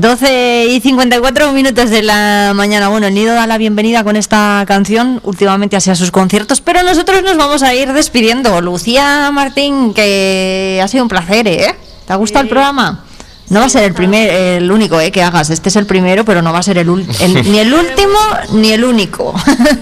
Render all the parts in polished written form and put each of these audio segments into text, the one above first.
12:54 de la mañana. Bueno, el Nido da la bienvenida con esta canción últimamente hacia sus conciertos, pero nosotros nos vamos a ir despidiendo. Lucía Martín, que ha sido un placer, ¿eh? ¿Te ha gustado el programa? No va a ser el único que hagas. Este es el primero, pero no va a ser ni el último ni el único.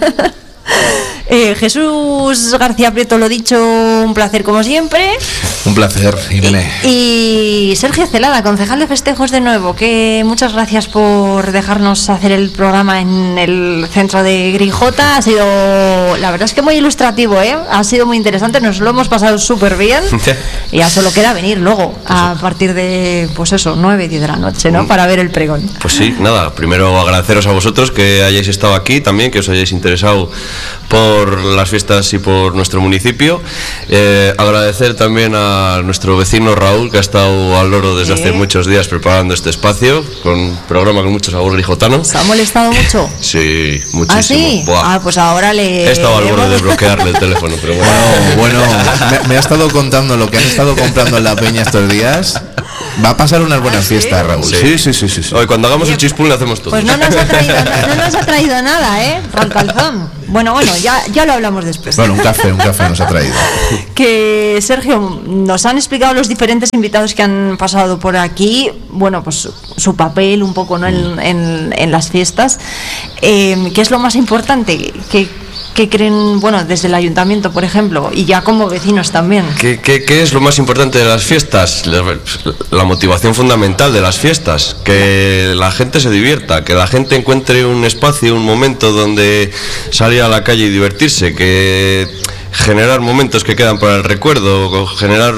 Jesús García Prieto, lo dicho, un placer como siempre. Un placer, Irene. Y Sergio Celada, concejal de festejos de nuevo, que muchas gracias por dejarnos hacer el programa en el centro de Grijota. Ha sido, la verdad es que muy ilustrativo, ha sido muy interesante, nos lo hemos pasado súper bien. Y ya solo queda venir luego a partir de, pues eso, 9, 10 de la noche, ¿no? Para ver el pregón. Pues sí, nada, primero agradeceros a vosotros que hayáis estado aquí también, que os hayáis interesado por las fiestas y por nuestro municipio. Agradecer también a nuestro vecino Raúl, que ha estado al loro desde hace muchos días preparando este espacio, con un programa con mucho sabor grijotano. ¿Se ha molestado mucho? Sí, muchísimo. ¿Ah, sí? Pues ahora he estado al borde de bloquearle el teléfono, pero bueno, me ha estado contando lo que han estado comprando en la peña estos días. Va a pasar unas buenas fiestas, Raúl. Sí. Hoy cuando hagamos el chispún le hacemos todo. Pues no nos ha traído nada, Rancalzón. Bueno, ya lo hablamos después. Bueno, un café nos ha traído. Que, Sergio, nos han explicado los diferentes invitados que han pasado por aquí, bueno, pues su papel un poco, ¿no? en las fiestas. ¿Qué es lo más importante? ¿Qué creen, bueno, desde el ayuntamiento, por ejemplo, y ya como vecinos también? ¿Qué es lo más importante de las fiestas? La motivación fundamental de las fiestas, que la gente se divierta, que la gente encuentre un espacio, un momento donde salir a la calle y divertirse, que generar momentos que quedan para el recuerdo, generar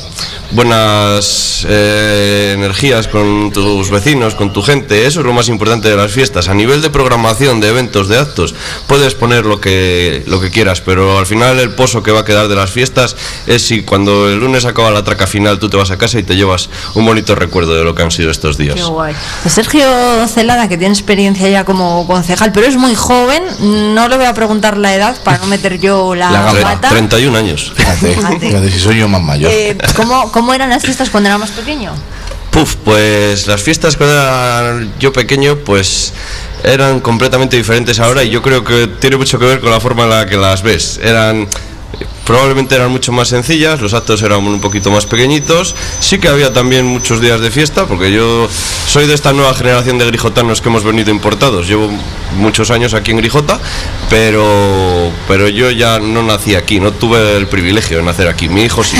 buenas energías con tus vecinos, con tu gente. Eso es lo más importante de las fiestas. A nivel de programación, de eventos, de actos, puedes poner lo que quieras, pero al final el pozo que va a quedar de las fiestas es si cuando el lunes acaba la traca final tú te vas a casa y te llevas un bonito recuerdo de lo que han sido estos días. Qué guay. Sergio Celada, que tiene experiencia ya como concejal, pero es muy joven, no le voy a preguntar la edad para no meter yo la pata. 31 años. Fíjate, si soy yo más mayor. ¿Cómo eran las fiestas cuando era más pequeño? Pues las fiestas cuando era yo pequeño, pues eran completamente diferentes ahora, y yo creo que tiene mucho que ver con la forma en la que las ves. Probablemente eran mucho más sencillas, los actos eran un poquito más pequeñitos. Sí que había también muchos días de fiesta, porque yo soy de esta nueva generación de grijotanos que hemos venido importados. Llevo muchos años aquí en Grijota, pero yo ya no nací aquí, no tuve el privilegio de nacer aquí, mi hijo sí.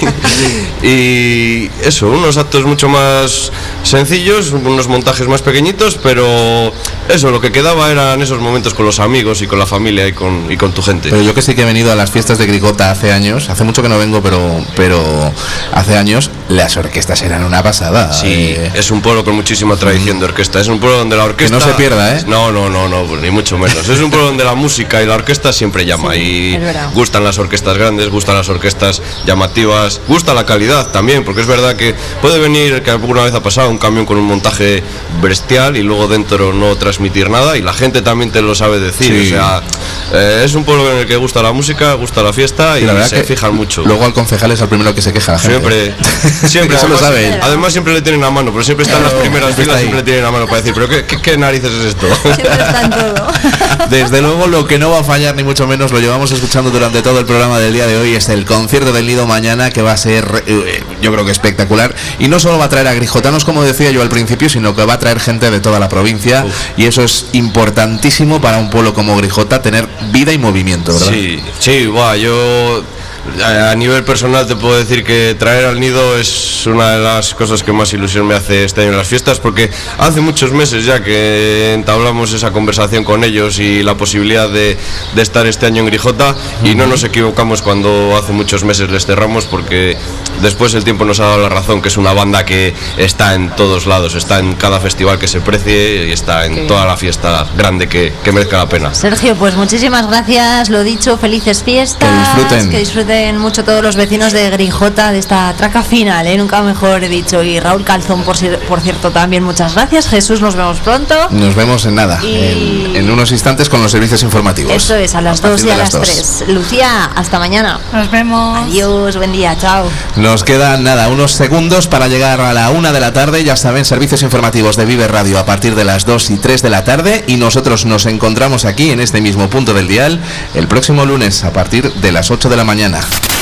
Y eso, unos actos mucho más sencillos, unos montajes más pequeñitos, pero eso, lo que quedaba eran esos momentos con los amigos y con la familia y con tu gente. Pero yo que sí que he venido a las fiestas de Grijota hace años, hace mucho que no vengo, pero hace años las orquestas eran una pasada. Sí, es un pueblo con muchísima tradición de orquesta, es un pueblo donde la orquesta... Que no se pierda, ¿eh? No, ni mucho menos. Es un pueblo donde la música y la orquesta siempre llama, y gustan las orquestas grandes, gustan las orquestas llamativas, gusta la calidad también, porque es verdad que puede venir, que alguna vez ha pasado, un camión con un montaje bestial y luego dentro no transmitir nada, y la gente también te lo sabe decir, sí. O sea, es un pueblo en el que gusta la música, gusta la fiesta, y la verdad se fijan mucho. Luego al concejal es el primero que se queja la gente. Siempre eso lo sabe él. Además siempre le tienen a mano, pero siempre están en las primeras filas, siempre le tienen a mano para decir, pero ¿qué narices es esto? Siempre está en todo. Desde luego lo que no va a fallar, ni mucho menos, lo llevamos escuchando durante todo el programa del día de hoy, es el concierto del Nido mañana, que va a ser, yo creo que espectacular, y no solo va a traer a grijotanos, como decía yo al principio, sino que va a traer gente de toda la provincia. Y eso es importantísimo para un pueblo como Grijota, tener vida y movimiento, ¿verdad? Sí, yo a nivel personal te puedo decir que traer al Nido es una de las cosas que más ilusión me hace este año en las fiestas, porque hace muchos meses ya que entablamos esa conversación con ellos y la posibilidad de estar este año en Grijota, y no nos equivocamos cuando hace muchos meses les cerramos, porque después el tiempo nos ha dado la razón, que es una banda que está en todos lados, está en cada festival que se precie y está en toda la fiesta grande que merezca la pena. Sergio, pues muchísimas gracias, lo dicho, felices fiestas, que disfruten disfruten mucho todos los vecinos de Grijota de esta traca final, nunca mejor dicho. Y Raúl Calzón, por cierto, también muchas gracias. Jesús, nos vemos pronto. Nos vemos en nada, en unos instantes con los servicios informativos. Eso es, a las 2 y a las 3. Lucía, hasta mañana. Nos vemos. Adiós, buen día, chao. Nos quedan nada, unos segundos para llegar a la 1 de la tarde. Ya saben, servicios informativos de Vive Radio a partir de las 2 y 3 de la tarde. Y nosotros nos encontramos aquí en este mismo punto del dial el próximo lunes a partir de las 8 de la mañana.